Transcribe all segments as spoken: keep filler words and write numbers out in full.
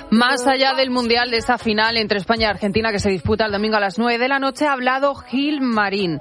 Más allá del Mundial, de esa final entre España y Argentina que se disputa el domingo a las nueve de la noche, ha hablado Gilmarín.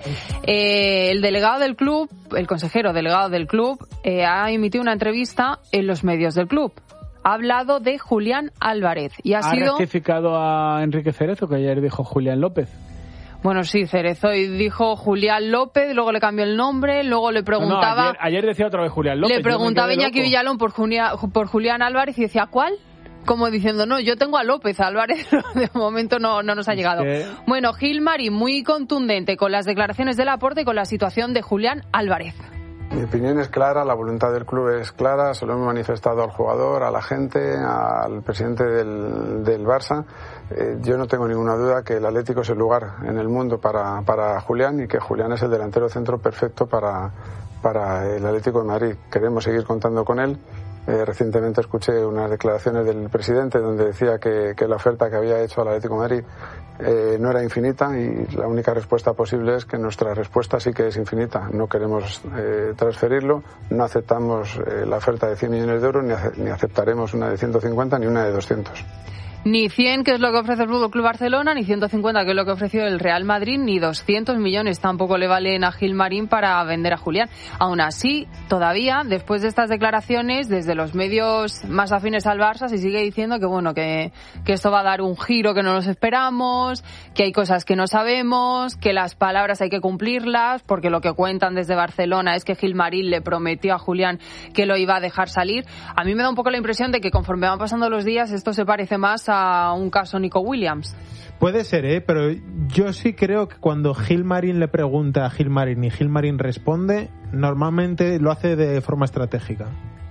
Eh, el delegado del club, el consejero delegado del club, eh, ha emitido una entrevista en los medios del club. Ha hablado de Julián Álvarez y ha, ¿Ha sido... rectificado a Enrique Cerezo, que ayer dijo Julián López? Bueno, sí, Cerezo y dijo Julián López, luego le cambió el nombre, luego le preguntaba... No, no, ayer, ayer decía otra vez Julián López. Le preguntaba Iñaki Villalón por, Julia, por Julián Álvarez y decía, ¿cuál? Como diciendo, no, yo tengo a López, Álvarez de momento no, no nos ha llegado. Es que... Bueno, Gilmarín muy contundente con las declaraciones de Laporta y con la situación de Julián Álvarez. Mi opinión es clara, la voluntad del club es clara, se lo hemos manifestado al jugador, a la gente, al presidente del, del Barça. Eh, yo no tengo ninguna duda que el Atlético es el lugar en el mundo para, para Julián y que Julián es el delantero centro perfecto para, para el Atlético de Madrid. Queremos seguir contando con él. Eh, recientemente escuché unas declaraciones del presidente donde decía que, que la oferta que había hecho al Atlético de Madrid eh, no era infinita y la única respuesta posible es que nuestra respuesta sí que es infinita. No queremos eh, transferirlo, no aceptamos eh, la oferta de cien millones de euros ni, ace- ni aceptaremos una de ciento cincuenta ni una de doscientos. Ni cien, que es lo que ofrece el Fútbol Club Barcelona, ni ciento cincuenta, que es lo que ofreció el Real Madrid, ni doscientos millones tampoco le valen a Gilmarín para vender a Julián. Aún así, todavía, después de estas declaraciones, desde los medios más afines al Barça, se sigue diciendo que bueno, que, que esto va a dar un giro que no nos esperamos, que hay cosas que no sabemos, que las palabras hay que cumplirlas, porque lo que cuentan desde Barcelona es que Gilmarín le prometió a Julián que lo iba a dejar salir. A mí me da un poco la impresión de que conforme van pasando los días, esto se parece más a un caso Nico Williams. Puede ser, ¿eh? Pero yo sí creo que cuando Gilmarín le pregunta a Gilmarín y Gilmarín responde, normalmente lo hace de forma estratégica.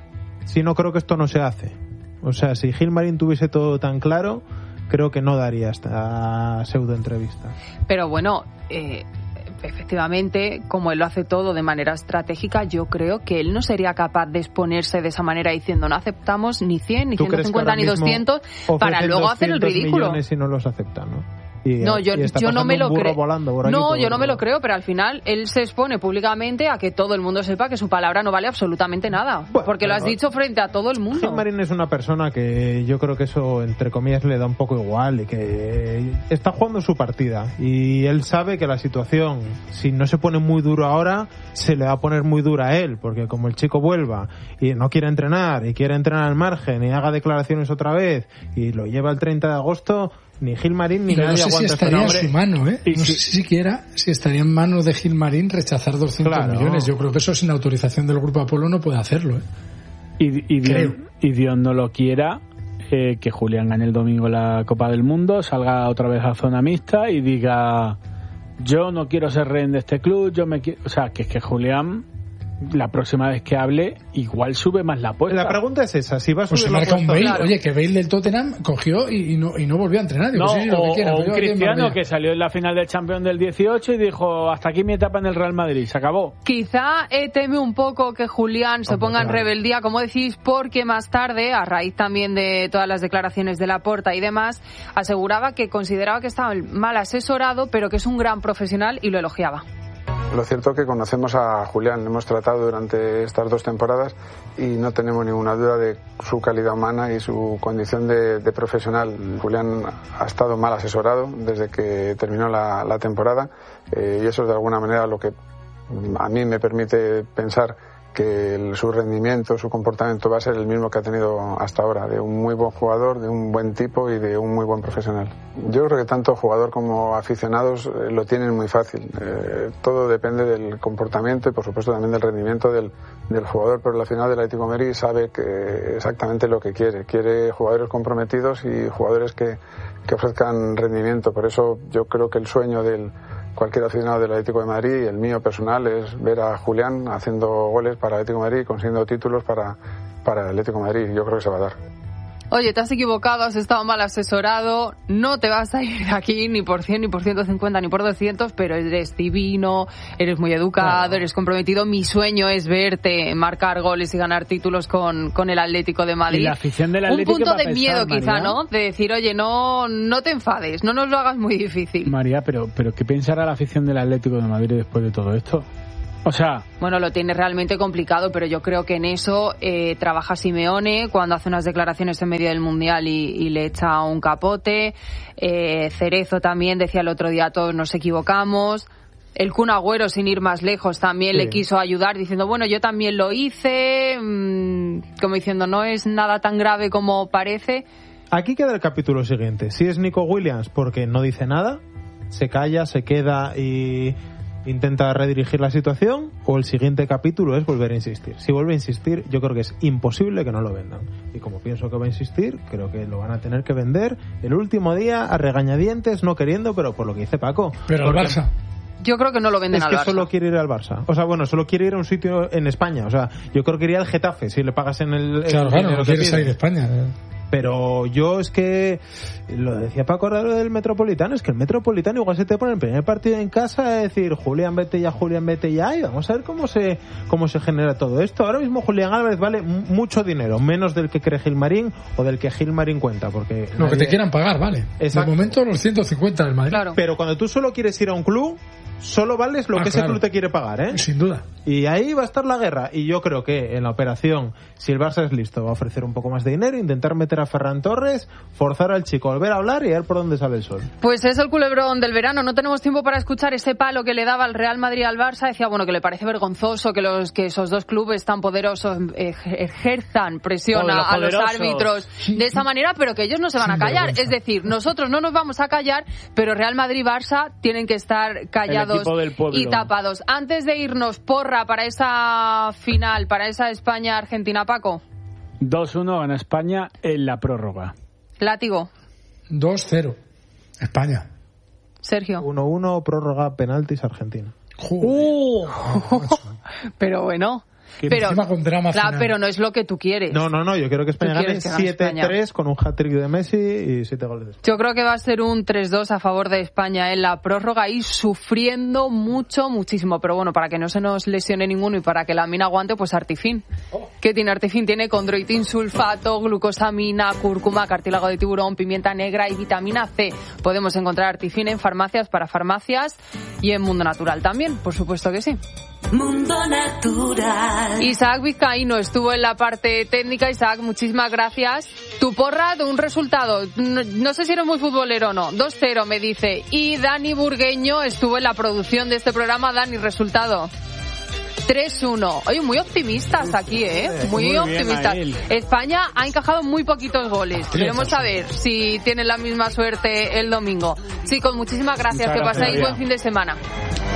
Si no, creo que esto no se hace. O sea, si Gilmarín tuviese todo tan claro, creo que no daría esta pseudo entrevista. Pero bueno, eh, efectivamente, como él lo hace todo de manera estratégica, yo creo que él no sería capaz de exponerse de esa manera diciendo no aceptamos ni cien, ni ciento cincuenta, ni doscientos para luego hacer el ridículo. Millones y no los aceptan, ¿no? Y, no, yo, yo no me lo creo. No, yo no me lo creo, pero al final él se expone públicamente a que todo el mundo sepa que su palabra no vale absolutamente nada. Bueno, porque lo has dicho frente a todo el mundo. Gilmarín es una persona que yo creo que eso, entre comillas, le da un poco igual y que está jugando su partida. Y él sabe que la situación, si no se pone muy duro ahora, se le va a poner muy dura a él. Porque como el chico vuelva y no quiere entrenar y quiere entrenar al margen y haga declaraciones otra vez y lo lleva el treinta de agosto... Ni Gilmarín ni nadie no sé aguanta si estaría este en su mano, ¿eh? No sé si siquiera si estaría en manos de Gilmarín rechazar doscientos claro. millones. Yo creo que eso sin autorización del Grupo Apolo no puede hacerlo, ¿eh? Y, y, Dios, y Dios no lo quiera, eh, que Julián gane el domingo la Copa del Mundo, salga otra vez a zona mixta y diga yo no quiero ser rehén de este club, yo me quiero... O sea, que es que Julián... la próxima vez que hable igual sube más la apuesta. La pregunta es esa, si va a subir pues se marca un Bale, claro. Oye, que Bale del Tottenham cogió y, y, no, y no volvió a entrenar. Digo, no, sí, sí, lo o, que quiera, o un Cristiano que salió en la final del Champions del dieciocho y dijo hasta aquí mi etapa en el Real Madrid, se acabó. Quizá eh, teme un poco que Julián se Hombre, ponga en claro. rebeldía, como decís, porque más tarde, a raíz también de todas las declaraciones de Laporta y demás, aseguraba que consideraba que estaba mal asesorado, pero que es un gran profesional y lo elogiaba. Lo cierto es que conocemos a Julián, le hemos tratado durante estas dos temporadas y no tenemos ninguna duda de su calidad humana y su condición de, de profesional. Julián ha estado mal asesorado desde que terminó la, la temporada eh, y eso es de alguna manera lo que a mí me permite pensar que el, su rendimiento, su comportamiento va a ser el mismo que ha tenido hasta ahora, de un muy buen jugador, de un buen tipo y de un muy buen profesional. Yo creo que tanto jugador como aficionados eh, lo tienen muy fácil. Eh, todo depende del comportamiento y por supuesto también del rendimiento del, del jugador, pero la final del Atlético de Madrid sabe que exactamente lo que quiere. Quiere jugadores comprometidos y jugadores que, que ofrezcan rendimiento. Por eso yo creo que el sueño del cualquier aficionado del Atlético de Madrid, y el mío personal, es ver a Julián haciendo goles para el Atlético de Madrid, consiguiendo títulos para, para el Atlético de Madrid. Yo creo que se va a dar. Oye, te has equivocado, has estado mal asesorado, no te vas a ir de aquí ni por cien, ni por ciento cincuenta, ni por doscientos, pero eres divino, eres muy educado, eres comprometido. Mi sueño es verte marcar goles y ganar títulos con, con el Atlético de Madrid. Y la afición del Atlético. Un punto de pensar, miedo quizá, María, ¿no? De decir, oye, no, no te enfades, no nos lo hagas muy difícil. María, pero, pero ¿qué pensará la afición del Atlético de Madrid después de todo esto? O sea... Bueno, lo tiene realmente complicado, pero yo creo que en eso eh, trabaja Simeone cuando hace unas declaraciones en medio del Mundial y, y le echa un capote. Eh, Cerezo también decía el otro día, todos nos equivocamos. El Kun Agüero, sin ir más lejos, también sí. le quiso ayudar diciendo, bueno, yo también lo hice, mmm, como diciendo, no es nada tan grave como parece. Aquí queda el capítulo siguiente. Si es Nico Williams porque no dice nada, se calla, se queda y intenta redirigir la situación, o el siguiente capítulo es volver a insistir. Si vuelve a insistir, yo creo que es imposible que no lo vendan. Y como pienso que va a insistir, creo que lo van a tener que vender el último día a regañadientes, no queriendo, pero por lo que dice Paco. Pero al Barça. Yo creo que no lo venden es al que Barça. Solo quiere ir al Barça. O sea, bueno, solo quiere ir a un sitio en España. O sea, yo creo que iría al Getafe si le pagas en el... Claro, claro, no quiere salir de España. Pero yo es que, lo decía Paco ahora del Metropolitano, es que el Metropolitano igual se te pone el primer partido en casa a decir, Julián, vete ya, Julián, vete ya, y vamos a ver cómo se cómo se genera todo esto. Ahora mismo Julián Álvarez vale m- mucho dinero, menos del que cree Gilmarín o del que Gilmarín cuenta, porque... Lo nadie... que te quieran pagar, vale. Exacto. De momento los ciento cincuenta del Madrid. Claro. Pero cuando tú solo quieres ir a un club, solo vales lo ah, que claro. ese club te quiere pagar, ¿eh? Sin duda. Y ahí va a estar la guerra. Y yo creo que en la operación, si el Barça es listo, va a ofrecer un poco más de dinero, intentar meter a Ferran Torres, forzar al chico a volver a hablar y a ver por dónde sale el sol. Pues es el culebrón del verano. No tenemos tiempo para escuchar ese palo que le daba el Real Madrid al Barça. Decía, bueno, que le parece vergonzoso que los que esos dos clubes tan poderosos ejerzan presión a, a los árbitros de esa manera, pero que ellos no se van a callar. Es decir, nosotros no nos vamos a callar, pero Real Madrid-Barça tienen que estar callados y tapados. Antes de irnos, porra para esa final, para esa España-Argentina, Paco. dos uno gana España en la prórroga. Látigo. dos cero. España. Sergio. uno uno, prórroga, penaltis, Argentina. Uh, pero bueno. Pero, claro, pero no es lo que tú quieres. No, no, no, yo quiero que España gane siete tres con un hat-trick de Messi y siete goles. Yo creo que va a ser un tres dos a favor de España en la prórroga y sufriendo mucho, muchísimo. Pero bueno, para que no se nos lesione ninguno y para que la mina aguante, pues Artifin. Oh. ¿Qué tiene Artifin? Tiene condroitin, sulfato, glucosamina, cúrcuma, cartílago de tiburón, pimienta negra y vitamina C. Podemos encontrar Artifin en farmacias, para farmacias y en Mundo Natural también, por supuesto que sí. Mundo Natural. Isaac Vizcaíno estuvo en la parte técnica. Isaac, muchísimas gracias. Tu porra de un resultado, no, no sé si eres muy futbolero o no, dos cero me dice. Y Dani Burgueño estuvo en la producción de este programa. Dani, resultado tres uno. Oye, muy optimistas aquí, ¿eh? Muy, muy optimistas. España ha encajado muy poquitos goles. Queremos saber si tienen la misma suerte el domingo. Chicos, muchísimas gracias. Muchas que gracias, paséis buen fin de semana.